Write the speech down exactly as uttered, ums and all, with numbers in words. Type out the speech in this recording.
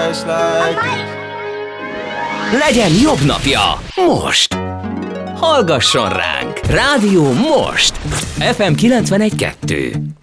kereslek. Legyen jobb napja, most! Hallgasson ránk! Rádió Most! ef em kilencvenegy kettő.